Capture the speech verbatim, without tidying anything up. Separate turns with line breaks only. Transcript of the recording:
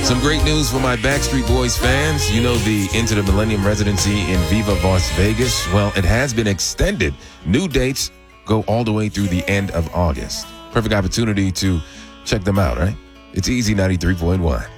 Some great news for my Backstreet Boys fans. You know the Into the Millennium residency in Viva Las Vegas? Well, it has been extended. New dates go all the way through the end of August. Perfect opportunity to check them out, right? It's Easy ninety-three point one.